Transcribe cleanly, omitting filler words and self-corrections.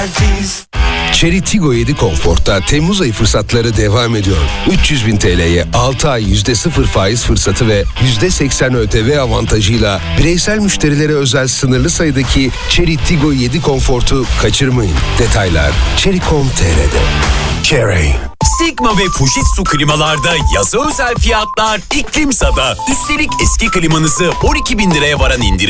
Servis. Chery Tiggo 7 Comfort'ta Temmuz ayı fırsatları devam ediyor. 300.000 TL'ye 6 ay %0 faiz fırsatı ve %80 ÖTV avantajıyla bireysel müşterilere özel sınırlı sayıdaki Chery Tiggo 7 Comfort'u kaçırmayın. Detaylar Chery.com.tr'de. Chery. Sigma ve Fujitsu klimalarda yaza özel fiyatlar İklimsa'da. Üstelik eski klimanızı 12.000 liraya varan indirim